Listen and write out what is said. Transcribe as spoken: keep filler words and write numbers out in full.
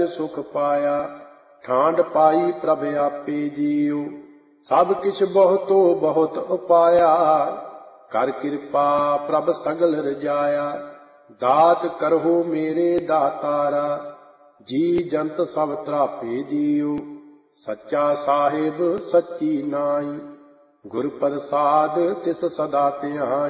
सुख पाया। ठांड पाई प्रभ आपे जियो, सब किछ बहुतो बहुत उपाया। कर कृपा प्रभ सगल रजाया, दात करहु मेरे दातारा। जी जंत सब त्रापे जियो, सच्चा साहिब सच्ची नाई। गुर प्रसाद तिस सदा तिहाई।